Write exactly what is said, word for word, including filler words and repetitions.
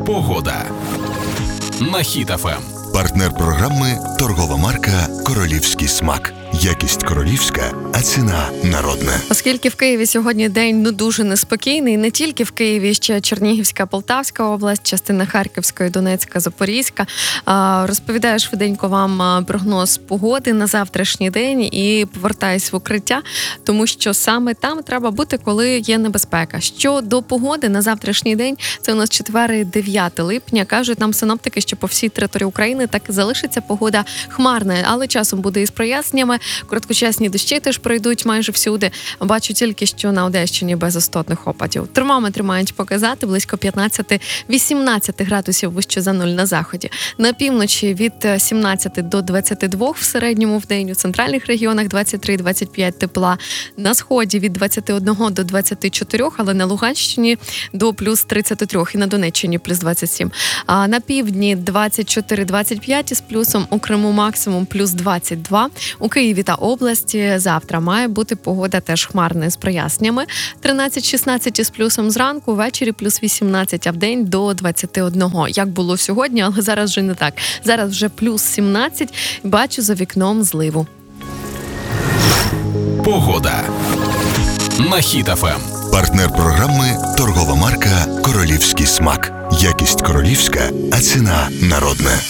Погода на Хіт еф ем. Партнер програми – торгова марка «Королівський смак». Якість королівська, а ціна народна. Оскільки в Києві сьогодні день ну дуже неспокійний, не тільки в Києві, ще Чернігівська, Полтавська область, частина Харківської, Донецька, Запорізька. Розповідаю швиденько вам прогноз погоди на завтрашній день і повертаюсь в укриття, тому що саме там треба бути, коли є небезпека. Щодо погоди на завтрашній день, це у нас четвер і дев'яте липня, кажуть нам синоптики, що по всій території України так і залишиться погода хмарна, але часом буде із проясненнями. Короткочасні дощі теж пройдуть майже всюди. Бачу тільки, що на Одещині без істотних опадів. Термометри мають показати близько п'ятнадцять-вісімнадцять градусів вище за нуль на заході. На півночі від сімнадцяти до двадцяти двох в середньому в день, у центральних регіонах двадцять три - двадцять п'ять тепла. На сході від двадцяти одного до двадцяти чотирьох, але на Луганщині до плюс тридцяти трьох і на Донеччині плюс двадцять сім. А на півдні двадцять чотири - двадцять п'ять із плюсом, у Криму максимум плюс двадцять два. У Києві та області завтра має бути погода теж хмарна з проясненнями. тринадцять - шістнадцять із плюсом зранку, ввечері плюс вісімнадцять, а вдень до двадцяти одного. Як було сьогодні, але зараз вже не так. Зараз вже плюс сімнадцять, бачу за вікном зливу. Погода на Хіт еф ем. Партнер програми – торгова марка «Королівський смак». Якість королівська, а ціна народна.